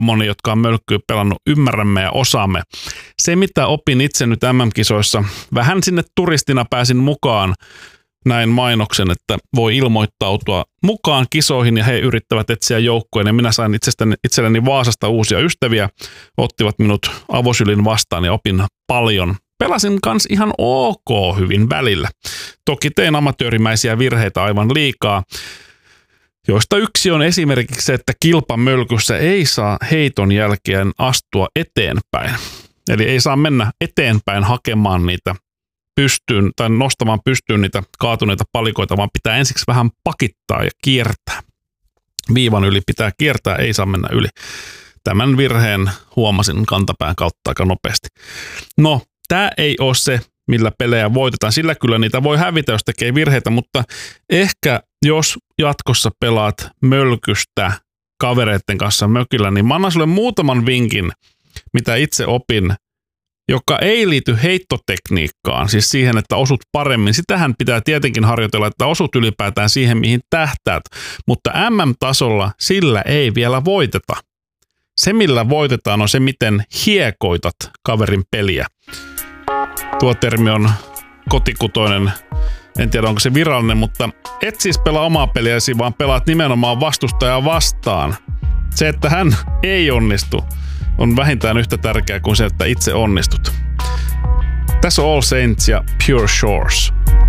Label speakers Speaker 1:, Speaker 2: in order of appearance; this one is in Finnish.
Speaker 1: moni, jotka on mölkkyä pelannut, ymmärrämme ja osaamme. Se, mitä opin itse nyt MM-kisoissa, vähän sinne turistina pääsin mukaan, näin mainoksen, että voi ilmoittautua mukaan kisoihin ja he yrittävät etsiä joukkueen ja minä sain itselleni Vaasasta uusia ystäviä, ottivat minut avosylin vastaan ja opin paljon. Pelasin kans ihan ok hyvin välillä. Toki tein amatöörimäisiä virheitä aivan liikaa, joista yksi on esimerkiksi se, että kilpamölkyssä ei saa heiton jälkeen astua eteenpäin. Eli ei saa mennä eteenpäin hakemaan niitä pystyyn tai nostamaan pystyyn niitä kaatuneita palikoita, vaan pitää ensiksi vähän pakittaa ja kiertää. Viivan yli pitää kiertää, ei saa mennä yli. Tämän virheen huomasin kantapään kautta aika nopeasti. No, tämä ei ole se, millä pelejä voitetaan. Sillä kyllä niitä voi hävitä, jos tekee virheitä, mutta ehkä jos jatkossa pelaat mölkystä kavereiden kanssa mökillä, niin mä annan sulle muutaman vinkin, mitä itse opin, joka ei liity heittotekniikkaan, siis siihen, että osut paremmin. Sitähän pitää tietenkin harjoitella, että osut ylipäätään siihen, mihin tähtäät, mutta MM-tasolla sillä ei vielä voiteta. Se, millä voitetaan, on se, miten hiekoitat kaverin peliä. Tuo termi on kotikutoinen, en tiedä onko se virallinen, mutta et siis pelaa omaa peliäsi, vaan pelaat nimenomaan vastustajaa vastaan. Se, että hän ei onnistu, on vähintään yhtä tärkeää kuin se, että itse onnistut. Tässä on All Saints ja Pure Shores.